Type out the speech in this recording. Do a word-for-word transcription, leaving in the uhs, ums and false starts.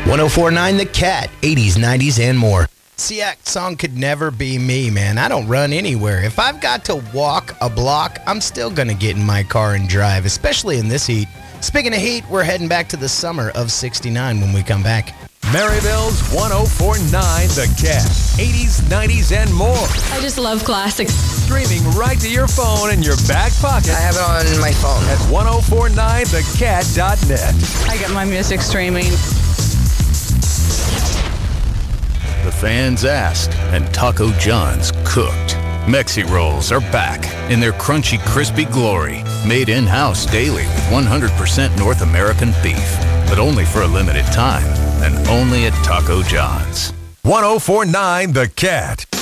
one oh four point nine The Cat, eighties, nineties, and more. See, that song could never be me, man. I don't run anywhere. If I've got to walk a block, I'm still going to get in my car and drive, especially in this heat. Speaking of heat, we're heading back to the summer of sixty-nine when we come back. Maryville's one oh four point nine The Cat, eighties, nineties, and more. I just love classics. Streaming right to your phone in your back pocket. I have it on my phone. At ten forty-nine the cat dot net. I get my music streaming. The fans asked, and Taco John's cooked. Mexi Rolls are back in their crunchy, crispy glory. Made in-house daily with one hundred percent North American beef. But only for a limited time, and only at Taco John's. ten forty-nine The Cat.